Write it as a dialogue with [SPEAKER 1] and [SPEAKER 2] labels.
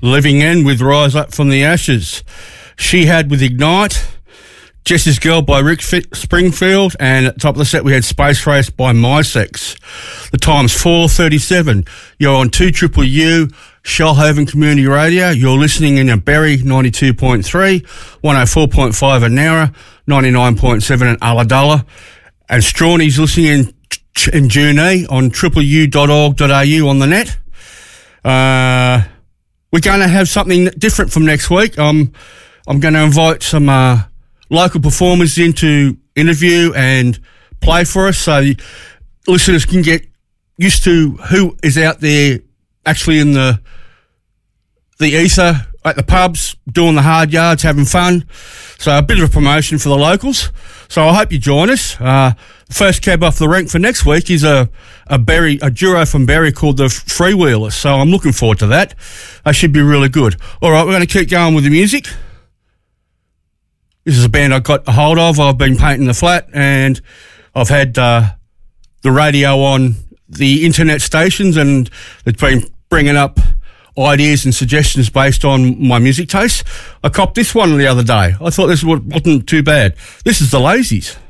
[SPEAKER 1] Living End with Rise Up from the Ashes. She Had with Ignite. Jessie's Girl by Rick Springfield. And at the top of the set, we had Space Race by MySex. The time's 4:37. You're on 2UU, Shoalhaven Community Radio. You're listening in at Berry 92.3, 104.5 at Nowra, 99.7 at Ulladulla. And Strawny's listening in Junee on tripleu.org.au on the net. We're going to have something different from next week. I'm going to invite some local performers in to interview and play for us, so listeners can get used to who is out there actually in the ether at the pubs, doing the hard yards, having fun. So a bit of a promotion for the locals. So I hope you join us. First cab off the rank for next week is a duo from Berry called the Freewheelers. So I'm looking forward to that. They should be really good. All right, we're going to keep going with the music. This is a band I got a hold of. I've been painting the flat, and I've had the radio on the internet stations, and it's been bringing up ideas and suggestions based on my music taste. I copped this one the other day. I thought this wasn't too bad. This is the Lazies.